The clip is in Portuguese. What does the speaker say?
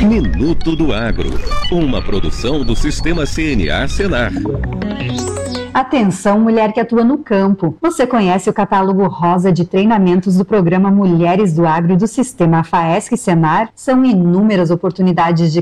Minuto do Agro, uma produção do Sistema CNA Senar. Atenção, mulher que atua no campo. Você conhece o catálogo rosa de treinamentos do programa Mulheres do Agro e do Sistema FAESC Senar? São inúmeras oportunidades de